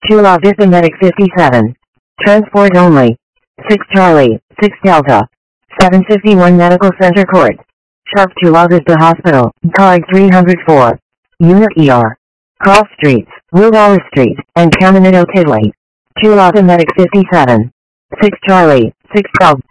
Chula Vista Medic 57. Transport only. 6 Charlie, 6 Delta. 751 Medical Center Court. Sharp Chula Vista Hospital, Card 304. Unit ER. Cross Streets, Willwaller Street, and Caminito Tidley. Chula Vista Medic 57. 6 Charlie, 6 Delta.